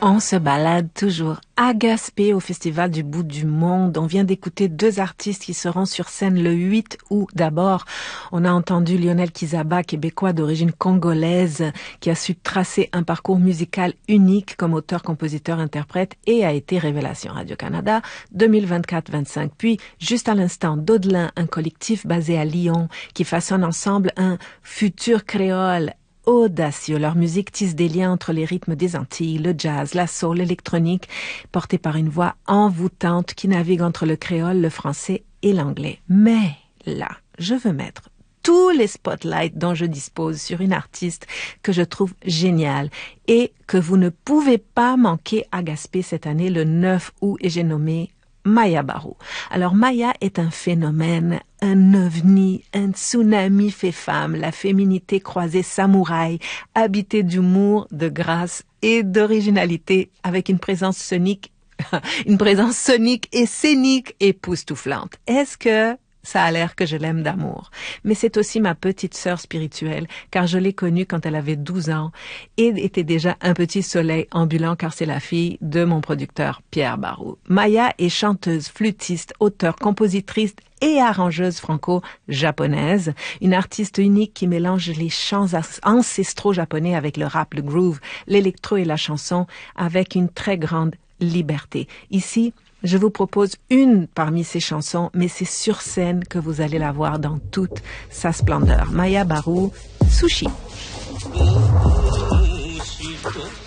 On se balade toujours à Gaspé au Festival du Bout du Monde. On vient d'écouter deux artistes qui seront sur scène le 8 août. D'abord, on a entendu Lionel Kizaba, québécois d'origine congolaise, qui a su tracer un parcours musical unique comme auteur, compositeur, interprète et a été révélation Radio-Canada 2024-25. Puis, juste à l'instant, Daudelin, un collectif basé à Lyon qui façonne ensemble un futur créole audacieux. Leur musique tisse des liens entre les rythmes des Antilles, le jazz, la soul, l'électronique, portée par une voix envoûtante qui navigue entre le créole, le français et l'anglais. Mais là, je veux mettre tous les spotlights dont je dispose sur une artiste que je trouve géniale et que vous ne pouvez pas manquer à Gaspé cette année, le 9 août, et j'ai nommé Maya Barou. Alors Maya est un phénomène, un ovni, un tsunami fait femme, la féminité croisée samouraï, habitée d'humour, de grâce et d'originalité, avec une présence sonique et scénique époustouflante. Est-ce que ça a l'air que je l'aime d'amour? Mais c'est aussi ma petite sœur spirituelle, car je l'ai connue quand elle avait 12 ans et était déjà un petit soleil ambulant, car c'est la fille de mon producteur Pierre Barou. Maya est chanteuse, flûtiste, auteure, compositrice et arrangeuse franco-japonaise, une artiste unique qui mélange les chants ancestraux japonais avec le rap, le groove, l'électro et la chanson avec une très grande liberté. Ici, je vous propose une parmi ces chansons, mais c'est sur scène que vous allez la voir dans toute sa splendeur. Maya Barou, Sushi.